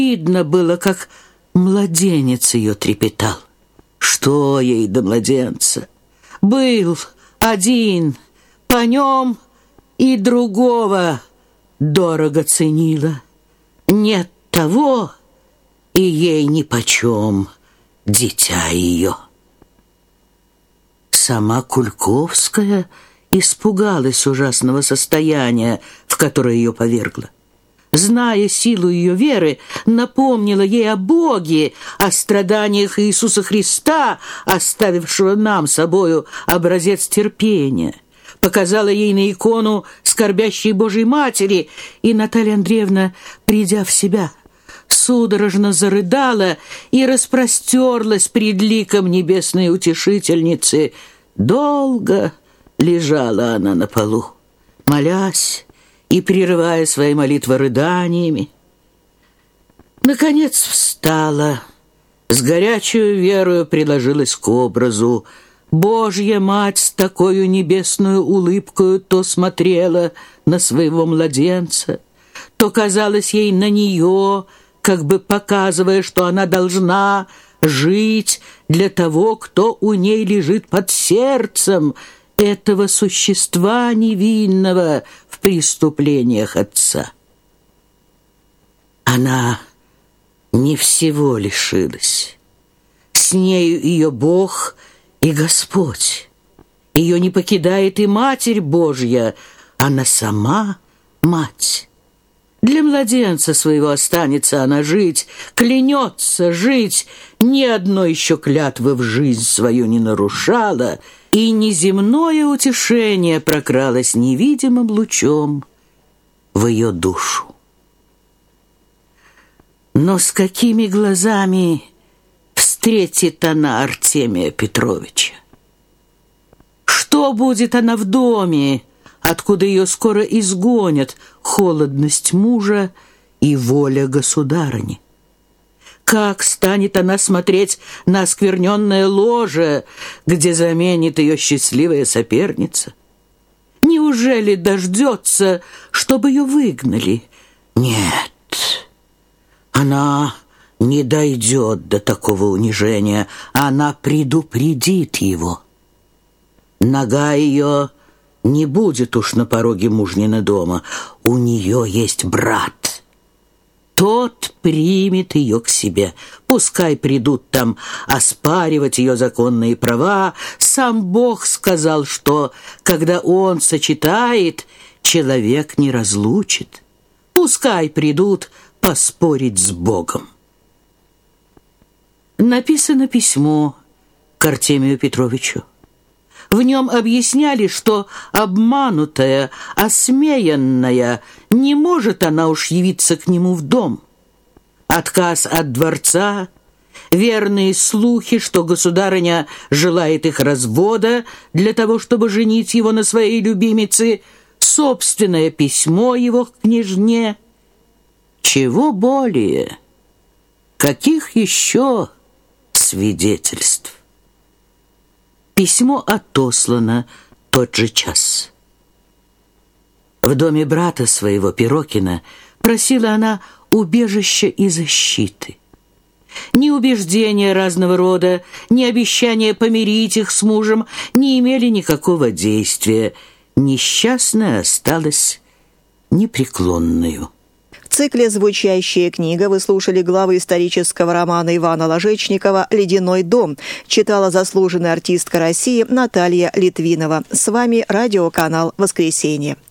Видно было, как младенец ее трепетал. Что ей до младенца? Был один, по нем и другого дорого ценила. Нет того, и ей нипочем дитя ее. Сама Кульковская испугалась ужасного состояния, в которое ее повергло. Зная силу ее веры, напомнила ей о Боге, о страданиях Иисуса Христа, оставившего нам собою образец терпения. Показала ей на икону скорбящей Божьей Матери, и Наталья Андреевна, придя в себя, судорожно зарыдала и распростерлась пред ликом небесной утешительницы. Долго лежала она на полу, молясь и прерывая свои молитвы рыданиями. Наконец встала, с горячую верою приложилась к образу. Божья Мать с такою небесную улыбкою то смотрела на своего младенца, то казалось ей на нее, как бы показывая, что она должна жить для того, кто у ней лежит под сердцем, этого существа невинного в преступлениях отца. Она не всего лишилась. С нею ее Бог и Господь. Ее не покидает и Матерь Божья, она сама мать. Для младенца своего останется она жить, клянется жить, ни одной еще клятвы в жизнь свою не нарушала, и неземное утешение прокралось невидимым лучом в ее душу. Но с какими глазами встретит она Артемия Петровича? Что будет она в доме, откуда ее скоро изгонят холодность мужа и воля государыни? Как станет она смотреть на оскверненное ложе, где заменит ее счастливая соперница? Неужели дождется, чтобы ее выгнали? Нет, она не дойдет до такого унижения, она предупредит его. Нога ее не будет уж на пороге мужнина дома, у нее есть брат. Тот примет ее к себе. Пускай придут там оспаривать ее законные права. Сам Бог сказал, что, когда Он сочетает, человек не разлучит. Пускай придут поспорить с Богом. Написано письмо к Артемию Петровичу. В нем объясняли, что обманутая, осмеянная, не может она уж явиться к нему в дом. Отказ от дворца, верные слухи, что государыня желает их развода для того, чтобы женить его на своей любимице, собственное письмо его к княжне. Чего более? Каких еще свидетельств? Письмо отослано тот же час. В доме брата своего, Перокина, просила она убежища и защиты. Ни убеждения разного рода, ни обещания помирить их с мужем не имели никакого действия. Несчастная осталась непреклонною. В цикле «Звучащая книга» вы слушали главы исторического романа Ивана Ложечникова «Ледяной дом». Читала заслуженная артистка России Наталья Литвинова. С вами радиоканал «Воскресенье».